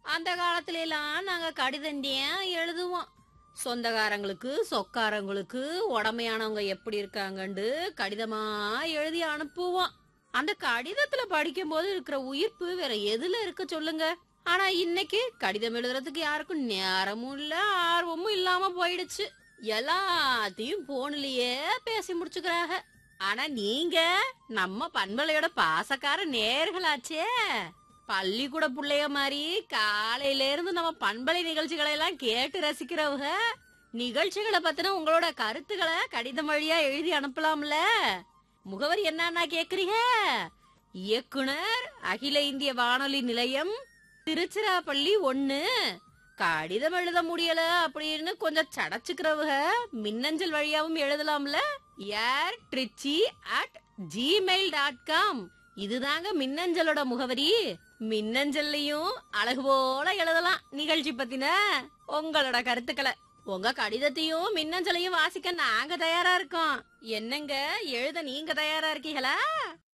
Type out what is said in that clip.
அந்த காலத்துல எல்லாம் நாங்க கடிதம் எழுதுவோம். சொந்தக்காரங்களுக்கு சொக்காரங்களுக்கு உடமையானவங்க எப்படி இருக்காங்கன்னு கடிதமா எழுதி அனுப்புவோம். அந்த கடிதத்துல படிக்கும் போது இருக்கிற உயிர்ப்பு வேற எதுல இருக்கு சொல்லுங்க. ஆனா இன்னைக்கு கடிதம் எழுதுறதுக்கு யாருக்கும் நேரமும் இல்ல, ஆர்வமும் இல்லாம போயிடுச்சு. எல்லாத்தையும் போன்லயே பேசி முடிச்சுக்கிறாங்க. ஆனா நீங்க நம்ம பண்பலையோட பாசக்கார நேர்களாச்சே. பள்ளிக்கூட புள்ளைய மாதிரி காலையில இருந்து நம்ம பண்பலை நிகழ்ச்சிகளை எல்லாம் கேட்டு ரசிக்கிறவங்க நிகழ்ச்சிகளை பத்தின உங்களோட கருத்துக்களை கடிதம் வழியா எழுதி அனுப்பலாம்ல. முகவரி என்னன்னா கேக்குறீங்க? இயக்குனர், அகில இந்திய வானொலி நிலையம், திருச்சிராப்பள்ளி 1. கடிதம் எழுத முடியல அப்படின்னு கொஞ்சம் சடைச்சுக்கிறவங்க மின்னஞ்சல் வழியாவும் எழுதலாம்ல. airtrichy@gmail.com. இதுதாங்க மின்னஞ்சலோட முகவரி. மின்னஞ்சல்லையும் அழகு போல எழுதலாம் நிகழ்ச்சி பத்தின உங்களோட கருத்துக்களை. உங்க கடிதத்தையும் மின்னஞ்சலையும் வாசிக்க நாங்க தயாரா இருக்கோம். என்னங்க, எழுத நீங்க தயாரா இருக்கீங்களா?